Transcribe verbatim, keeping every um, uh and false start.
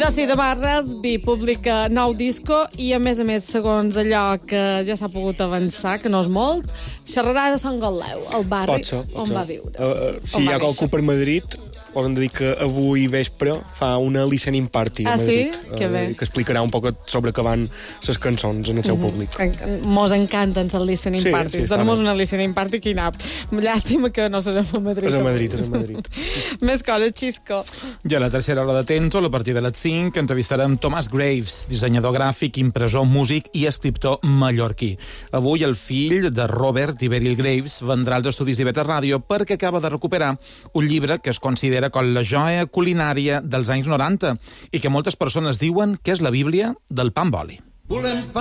Dosi de Barrasby publica nou disco i, a més a més, segons allò que ja s'ha pogut avançar, que no és molt, xerrarà de Sant Galeu, el barri pot ser, pot on ser. va viure. Uh, si hi ha qualcú per Madrid, poden dir que avui vespre fa una listening party a Ah, sí? Madrid. Que bé. Uh, que explicarà un poc sobre què van les cançons en el seu públic. En- Mos encanten les listening Sí, parties. sí, està Donem-nos bé. una listening party, quina... Llàstima que no serem a Madrid. És a Madrid, és a Madrid. Més coses, Xisco. I a la tercera hora de Tento, a partir de les cinc, entrevistarem Thomas Graves, dissenyador gràfic, impressor, músic i escriptor mallorquí. Avui el fill de Robert i Beryl Graves vendrà als estudis d'I V T Ràdio perquè acaba de recuperar un llibre que es considera com la joia culinària dels anys noranta i que moltes persones diuen que és la Bíblia del pa amb oli. Volem pa